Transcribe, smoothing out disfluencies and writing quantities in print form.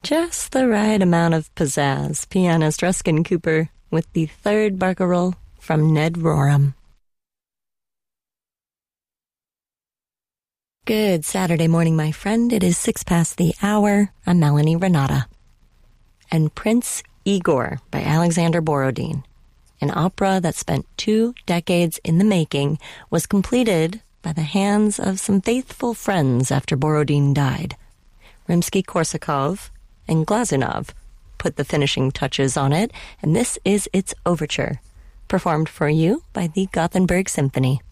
Just the right amount of pizzazz, pianist Ruskin Cooper, with the third barcarolle from Ned Rorem. Good Saturday morning, my friend. It is 6 past the hour. I'm Melanie Renata. And Prince Igor by Alexander Borodin, an opera that spent 2 decades in the making, was completed by the hands of some faithful friends after Borodin died. Rimsky-Korsakov and Glazunov put the finishing touches on it, and this is its overture, performed for you by the Gothenburg Symphony.